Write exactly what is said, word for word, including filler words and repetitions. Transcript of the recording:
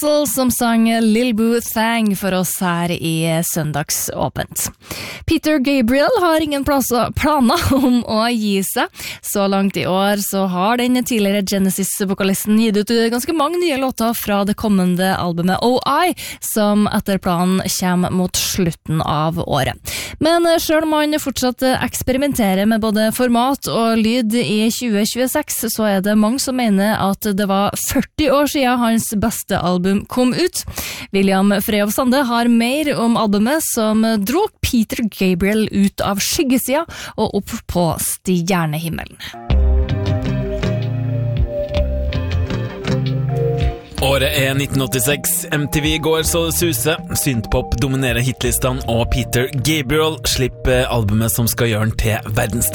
som sang Lil Boo Thang for oss her i Søndagsåpent. Peter Gabriel har ingen planer om å gi seg. Så langt i år så har den tidligere Genesis-vokalisten gitt ut ganske mange nye låter fra det kommende albumet O I, som etter planen kommer mot slutten av året. Men selv om han fortsatt eksperimenterer med både format og lyd i tjue tjueseks, så er det mange som mener at det var førti år siden hans beste album kom ut. William Freyov Sande har mer om albumet som dro Peter Gabriel ut av skyggesida og opp på stjernehimmelen. Året er nitten åttiseks, M T V går så det suser, synthpop dominerer hitlistene og Peter Gabriel slipper albumet som skal gjøre den til verdens